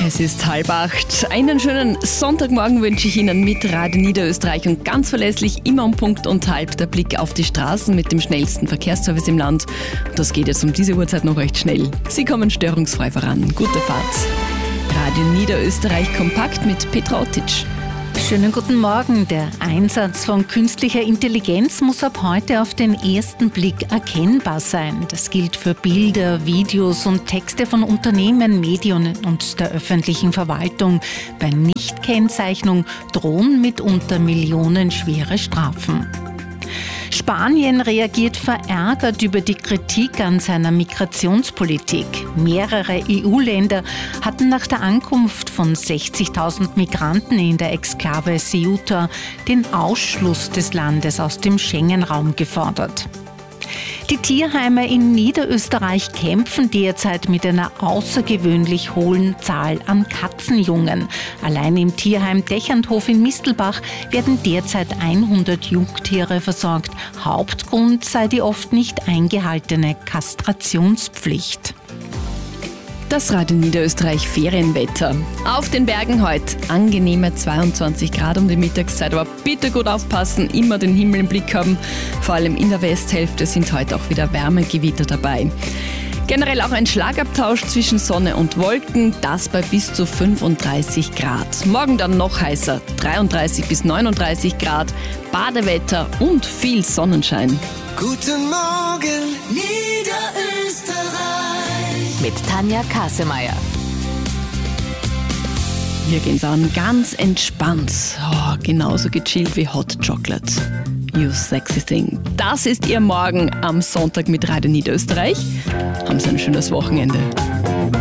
Es ist 7:30. Einen schönen Sonntagmorgen wünsche ich Ihnen mit Radio Niederösterreich und ganz verlässlich immer um Punkt und halb der Blick auf die Straßen mit dem schnellsten Verkehrsservice im Land. Und das geht jetzt um diese Uhrzeit noch recht schnell. Sie kommen störungsfrei voran. Gute Fahrt. Radio Niederösterreich kompakt mit Petra Ottic. Schönen guten Morgen. Der Einsatz von künstlicher Intelligenz muss ab heute auf den ersten Blick erkennbar sein. Das gilt für Bilder, Videos und Texte von Unternehmen, Medien und der öffentlichen Verwaltung. Bei Nichtkennzeichnung drohen mitunter millionenschwere Strafen. Spanien reagiert verärgert über die Kritik an seiner Migrationspolitik. Mehrere EU-Länder hatten nach der Ankunft von 60.000 Migranten in der Exklave Ceuta den Ausschluss des Landes aus dem Schengen-Raum gefordert. Die Tierheime in Niederösterreich kämpfen derzeit mit einer außergewöhnlich hohen Zahl an Katzenjungen. Allein im Tierheim Dechernhof in Mistelbach werden derzeit 100 Jungtiere versorgt. Hauptgrund sei die oft nicht eingehaltene Kastrationspflicht. Das Radio Niederösterreich Ferienwetter. Auf den Bergen heute angenehme 22 Grad um die Mittagszeit, aber bitte gut aufpassen, immer den Himmel im Blick haben. Vor allem in der Westhälfte sind heute auch wieder Wärmegewitter dabei. Generell auch ein Schlagabtausch zwischen Sonne und Wolken, das bei bis zu 35 Grad. Morgen dann noch heißer, 33 bis 39 Grad, Badewetter und viel Sonnenschein. Guten Morgen, Niederösterreich. Mit Tanja Kasemeyer. Wir gehen's an, ganz entspannt. Oh, genauso gechillt wie Hot Chocolate. You sexy thing. Das ist Ihr Morgen am Sonntag mit Radio Niederösterreich. Haben Sie ein schönes Wochenende.